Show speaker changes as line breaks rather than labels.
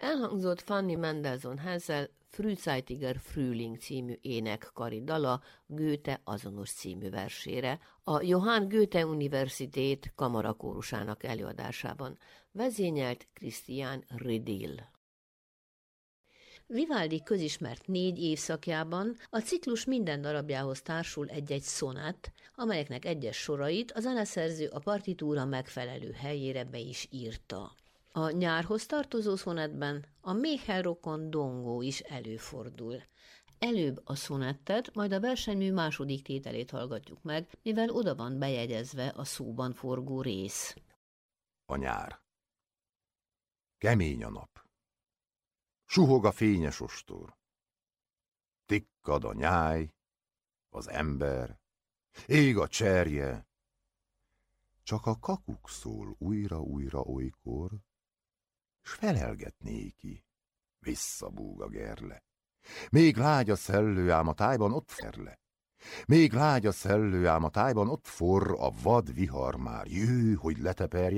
Elhangzott Fanny Mendelssohn Hansel Frühzeitiger Frühling című énekkari dala Goethe azonos című versére, a Johann Goethe Universität kamarakórusának előadásában. Vezényelt Christian Riedel. Vivaldi közismert 4 évszakjában a ciklus minden darabjához társul egy-egy szonett, amelyeknek egyes sorait a zeneszerző a partitúra megfelelő helyére be is írta. A nyárhoz tartozó szonettben a méhel rokon dongó is előfordul. Előbb a szonettet, majd a versenymű második tételét hallgatjuk meg, mivel oda van bejegyezve a szóban forgó rész.
A nyár. Kemény a nap. Suhog a fényes ostor. Tikkad a nyáj, az ember, ég a cserje. Csak a kakuk szól újra-újra olykor, s felelget néki, visszabúg a gerle. Még lágy a szellő, ám a tájban ott ferle. Még lágy a szellő, ám a tájban ott forr, a vad vihar már jő, hogy leteperje.